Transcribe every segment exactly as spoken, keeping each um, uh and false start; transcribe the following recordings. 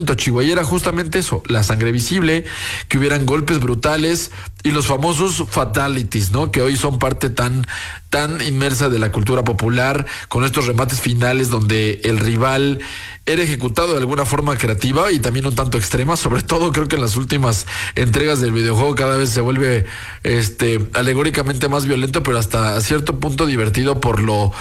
Chihuahua, y era justamente eso, la sangre visible, que hubieran golpes brutales y los famosos fatalities, ¿no? Que hoy son parte tan, tan inmersa de la cultura popular, con estos remates finales donde el rival era ejecutado de alguna forma creativa y también un tanto extrema. Sobre todo creo que en las últimas entregas del videojuego cada vez se vuelve este alegóricamente más violento, pero hasta cierto punto divertido por lo...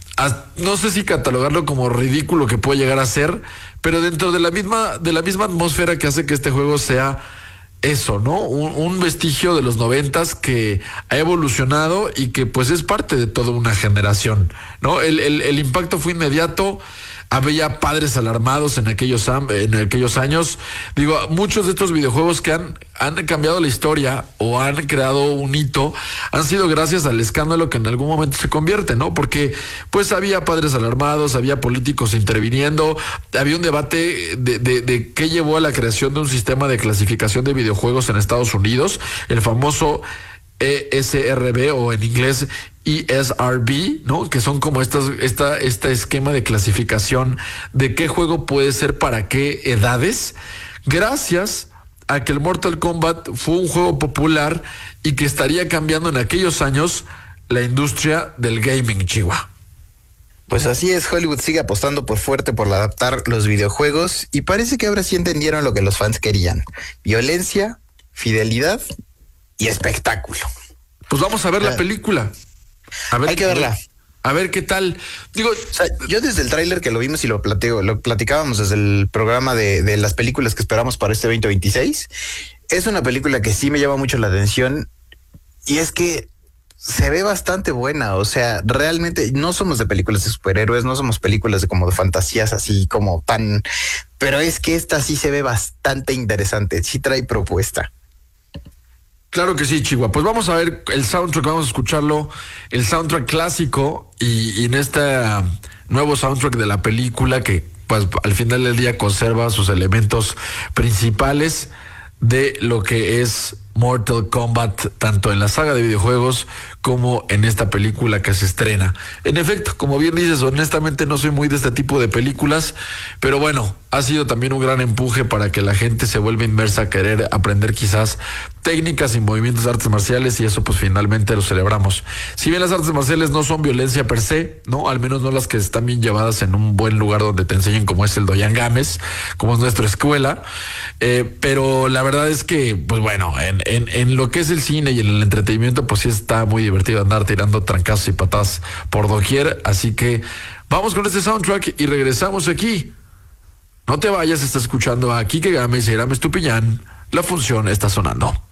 no sé si catalogarlo como ridículo que puede llegar a ser, pero dentro de la misma, de la misma atmósfera que hace que este juego sea eso, ¿no? Un, un vestigio de los noventas que ha evolucionado y que pues es parte de toda una generación, ¿no? El, el, el impacto fue inmediato. Había padres alarmados en aquellos en aquellos años. Digo, muchos de estos videojuegos que han, han cambiado la historia o han creado un hito han sido gracias al escándalo que en algún momento se convierte, ¿no? Porque pues había padres alarmados, había políticos interviniendo, había un debate de, de, de qué llevó a la creación de un sistema de clasificación de videojuegos en Estados Unidos, el famoso E S R B, o en inglés E S R B, ¿no? Que son como estas, esta, este esquema de clasificación de qué juego puede ser para qué edades, gracias a que el Mortal Kombat fue un juego popular y que estaría cambiando en aquellos años la industria del gaming, Chihuahua. Pues así es, Hollywood sigue apostando por fuerte por adaptar los videojuegos y parece que ahora sí entendieron lo que los fans querían: violencia, fidelidad y espectáculo. Pues vamos a ver la película. A ver, hay que verla. A ver qué tal. Digo, o sea, yo desde el tráiler que lo vimos y lo platico, lo platicábamos desde el programa de, de las películas que esperamos para este veinte veintiséis, es una película que sí me llama mucho la atención y es que se ve bastante buena. O sea, realmente no somos de películas de superhéroes, no somos películas de como de fantasías así como tan, pero es que esta sí se ve bastante interesante, sí trae propuesta. Claro que sí, Chihuahua. Pues vamos a ver el soundtrack, vamos a escucharlo, el soundtrack clásico y, y en este uh, nuevo soundtrack de la película que pues al final del día conserva sus elementos principales de lo que es Mortal Kombat, tanto en la saga de videojuegos como en esta película que se estrena. En efecto, como bien dices, honestamente no soy muy de este tipo de películas, pero bueno, ha sido también un gran empuje para que la gente se vuelva inmersa a querer aprender quizás técnicas y movimientos de artes marciales, y eso pues finalmente lo celebramos. Si bien las artes marciales no son violencia per se, ¿no? Al menos no las que están bien llevadas en un buen lugar donde te enseñen, como es el Doyan Gámez, como es nuestra escuela, eh, pero la verdad es que, pues bueno, en, en, en lo que es el cine y en el entretenimiento, pues sí está muy divertido andar tirando trancazos y patadas por doquier, así que vamos con este soundtrack y regresamos aquí. No te vayas, estás escuchando a Quique Gámez y Irames Tupiñán. La función está sonando.